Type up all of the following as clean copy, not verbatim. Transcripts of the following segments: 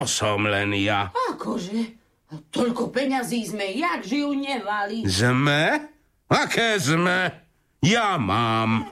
som len ja. Akože? Toľko peňazí sme, jak žijú nevali. Sme? Aké sme? Ja mám.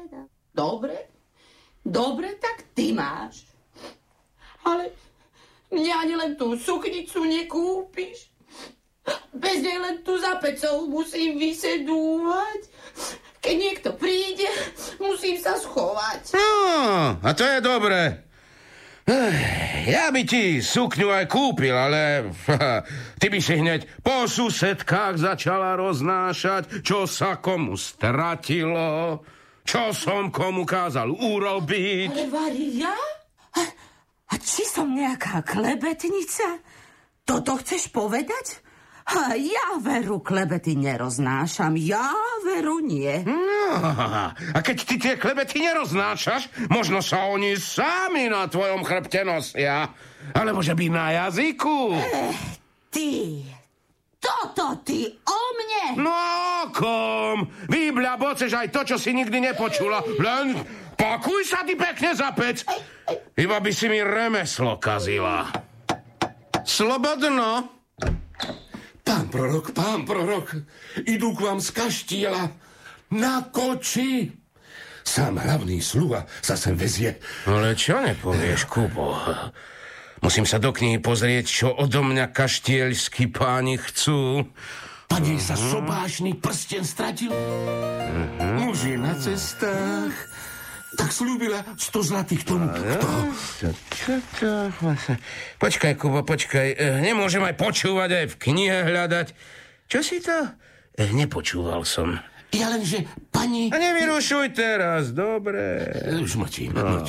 Dobre, tak ty máš. Ale mne ani len tú suknicu nekúpiš. Bez nej len tu za pecou musím vysedúvať. Keď niekto príde, musím sa schovať. No, a to je dobré. Ja by ti sukňu aj kúpil, ale ty by si hneď po susedkách začala roznášať, čo sa komu stratilo, čo som komu kázal urobiť. Ale Varia? A či som nejaká klebetnica? Toto chceš povedať? A ja veru klebety neroznášam, ja veru nie. No, a keď ty tie klebety neroznášaš, možno sa oni sami na tvojom chrbte nosia. Alebo že by na jazyku. Ty, toto ty o mne? No o kom? Biblia boceš aj to, čo si nikdy nepočula. Len pakuj sa ty pekne za pec. Iba by si mi remeslo kazila. Slobodno. Pán prorok, idú k vám z kaštieľa na koči. Sám hlavný sluha sa sem vezie. Ale čo nepovieš, Kubo? Musím sa do knihy pozrieť, čo odo mňa kaštieľskí páni chcú. Pane sa sobášny prsten stratil. Muž je na cestách. Tak slúbila 100 zlatých tomu. Kto? Čo? Počkaj, Kubo, počkaj. Nemôžem aj počúvať, aj v knihe hľadať. Čo si to? Nepočúval som. Ja lenže, pani... A nevyrušuj teraz, dobre. Už mlčím.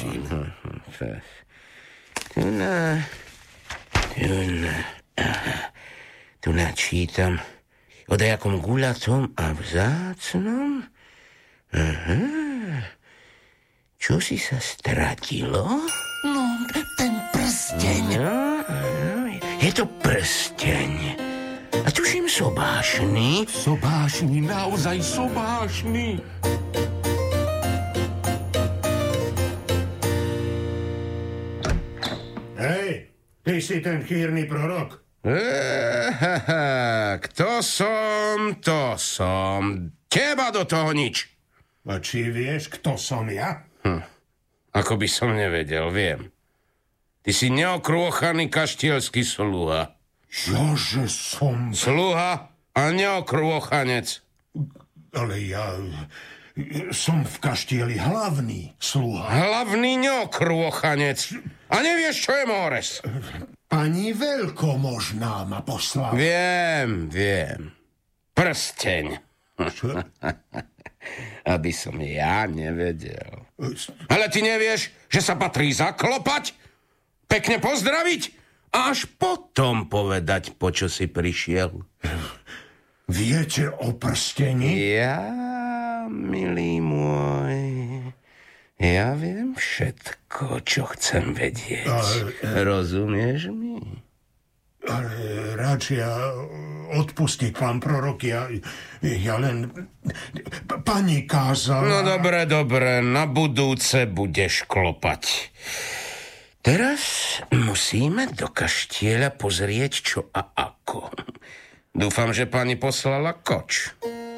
Tu načítam o dajakom guľatom a vzácnom. Čo si sa stratilo? No, ten prsteň. No, je to prsteň. A tuším sobášny. Sobášny, naozaj sobášny. Hej, ty si ten chýrny prorok. Kto som, to som. Teba do toho nič. A či vieš, kto som ja? Ako by som nevedel, viem. Ty si neokrôchaný kaštielský sluha. Čože som? Sluha a neokrôchanec. Ale ja som v kaštieli hlavný sluha. Hlavný neokrôchanec. A nevieš, čo je mores? Pani veľkomožná ma poslala. Viem. Prsteň. Čo? Aby som ja nevedel. Ale ty nevieš, že sa patrí zaklopať, pekne pozdraviť a až potom povedať, po čo si prišiel. Viete o prstení? Ja, milý môj, ja viem všetko, čo chcem vedieť. Rozumieš mi? Ale radšej odpustiť, pán prorok, ja len... Pani kázala... No dobre, na budúce budeš klopať. Teraz musíme do kaštieľa pozrieť, čo a ako. Dúfam, že pani poslala koč.